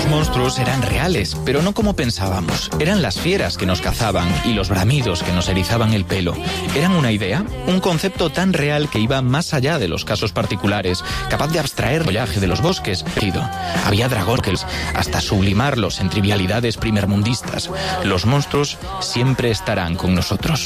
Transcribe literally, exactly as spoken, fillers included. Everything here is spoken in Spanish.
monstruos eran reales, pero no como pensábamos. Eran las fieras que nos cazaban y los bramidos que nos erizaban el pelo. ¿Eran una idea? Un concepto tan real que iba más allá de los casos particulares, capaz de abstraer el follaje de los bosques. Había dragones, hasta sublimarlos en trivialidades primermundistas. Los monstruos siempre estarán con nosotros.